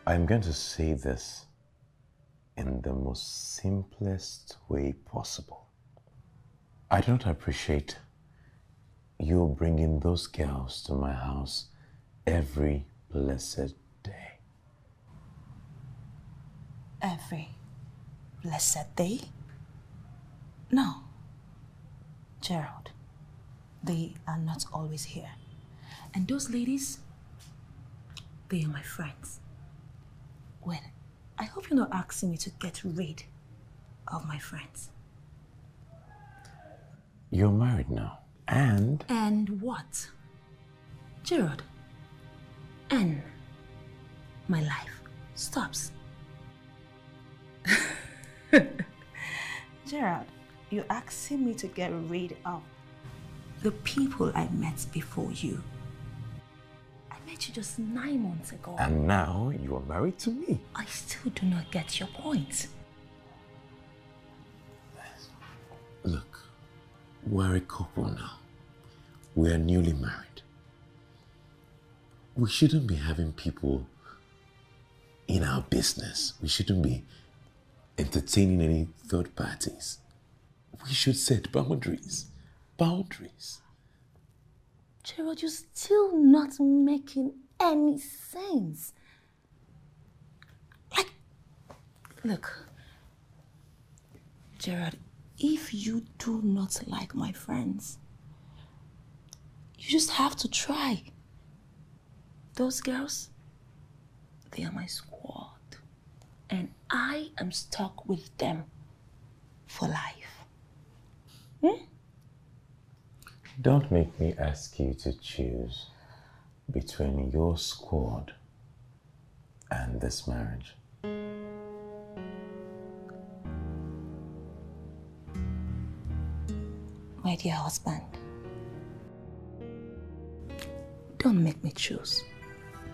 I'm going to say this in the most simplest way possible. I don't appreciate you bringing those girls to my house every blessed day. Every blessed day? No. Gerald, they are not always here. And those ladies, they are my friends. Well, I hope you're not asking me to get rid of my friends. You're married now, and... And what? Gerald, and my life stops. Gerald, you're asking me to get rid of the people I met before you. I met you just 9 months ago. And now you are married to me. I still do not get your point. Look, we're a couple now. We are newly married. We shouldn't be having people in our business. We shouldn't be entertaining any third parties. We should set boundaries. Boundaries. Gerald, you're still not making any sense. Look, Gerald, if you do not like my friends, you just have to try. Those girls, they are my squad. And I am stuck with them for life. Don't make me ask you to choose between your squad and this marriage. My dear husband, don't make me choose.